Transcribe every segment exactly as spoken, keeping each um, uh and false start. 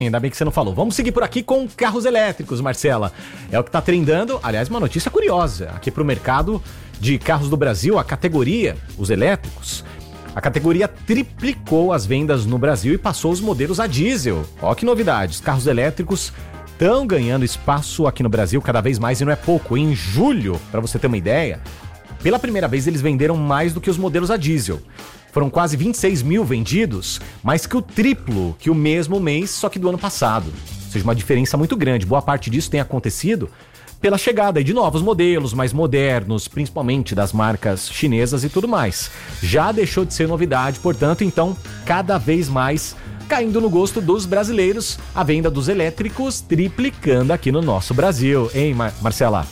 Ainda bem que você não falou. Vamos seguir por aqui com carros elétricos, Marcela. É o que tá trendando. Aliás, uma notícia curiosa. Aqui pro mercado de carros do Brasil, a categoria, os elétricos, a categoria triplicou as vendas no Brasil e passou os modelos a diesel. Ó que novidade. Os carros elétricos estão ganhando espaço aqui no Brasil cada vez mais e não é pouco. Em julho, para você ter uma ideia, pela primeira vez eles venderam mais do que os modelos a diesel. Foram quase vinte e seis mil vendidos, mais que o triplo que o mesmo mês, só que do ano passado. Ou seja, uma diferença muito grande. Boa parte disso tem acontecido pela chegada de novos modelos mais modernos, principalmente das marcas chinesas e tudo mais. Já deixou de ser novidade, portanto, então, cada vez mais caindo no gosto dos brasileiros, a venda dos elétricos triplicando aqui no nosso Brasil. Hein, Mar- Marcela?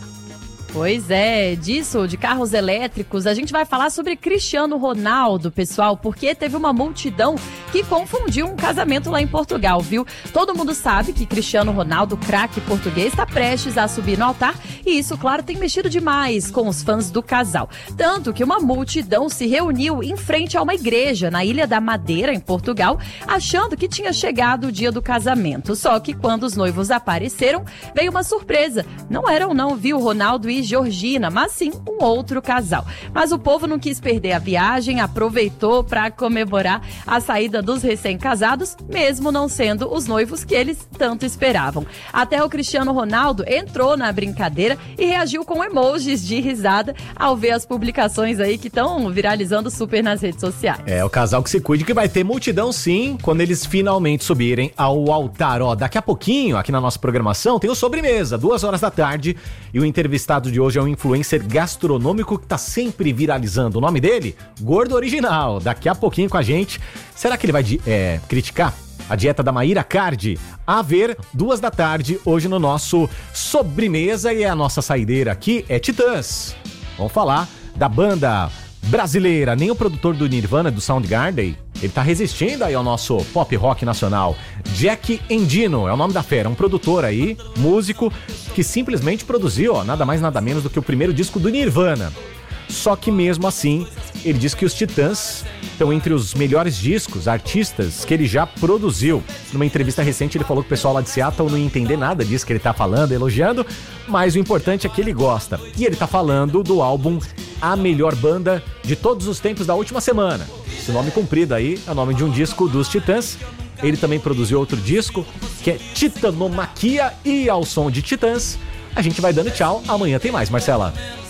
Pois é, disso, de carros elétricos, a gente vai falar sobre Cristiano Ronaldo, pessoal, porque teve uma multidão que confundiu um casamento lá em Portugal, viu? Todo mundo sabe que Cristiano Ronaldo, craque português, está prestes a subir no altar e isso, claro, tem mexido demais com os fãs do casal. Tanto que uma multidão se reuniu em frente a uma igreja na Ilha da Madeira, em Portugal, achando que tinha chegado o dia do casamento. Só que quando os noivos apareceram, veio uma surpresa. Não eram não, viu, Ronaldo e Georgina, mas sim um outro casal. Mas o povo não quis perder a viagem, aproveitou para comemorar a saída dos recém-casados, mesmo não sendo os noivos que eles tanto esperavam. Até o Cristiano Ronaldo entrou na brincadeira e reagiu com emojis de risada ao ver as publicações aí que estão viralizando super nas redes sociais. É, o casal que se cuide que vai ter multidão sim, quando eles finalmente subirem ao altar. Ó, daqui a pouquinho, aqui na nossa programação, tem o Sobremesa, duas horas da tarde, e o entrevistado de hoje é um influencer gastronômico que tá sempre viralizando. O nome dele? Gordo Original. Daqui a pouquinho com a gente. Será que ele vai é, criticar a dieta da Maíra Cardi? A ver, duas da tarde, hoje no nosso Sobremesa. E a nossa saideira aqui é Titãs. Vamos falar da banda brasileira. Nem o produtor do Nirvana, do Soundgarden, ele tá resistindo aí ao nosso pop rock nacional. Jack Endino é o nome da fera, um produtor aí, músico, que simplesmente produziu, ó, nada mais nada menos do que o primeiro disco do Nirvana. Só que mesmo assim, ele diz que os Titãs estão entre os melhores discos, artistas que ele já produziu. Numa entrevista recente ele falou que o pessoal lá de Seattle não ia entender nada disso que ele tá falando, elogiando, mas o importante é que ele gosta. E ele tá falando do álbum A Melhor Banda de Todos os Tempos da última semana. Esse nome comprido aí é o nome de um disco dos Titãs. Ele também produziu outro disco, que é Titanomaquia, e ao som de Titãs, a gente vai dando tchau. Amanhã tem mais, Marcela.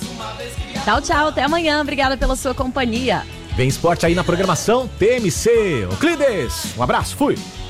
Tchau, tchau. Até amanhã. Obrigada pela sua companhia. Vem esporte aí na programação T M C. Euclides, um abraço, fui!